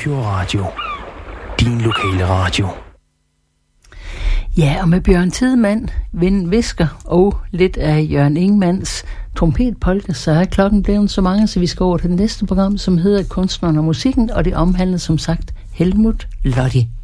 Limfjord Radio. Din lokale radio. Ja, og med Bjørn Tidemand, Vinden Visker og lidt af Jørgen Ingemanns trompetpolka, så er klokken blevet så mange, så vi skal over til det næste program, som hedder Kunstneren og Musikken, og det omhandler som sagt Helmut Lotti.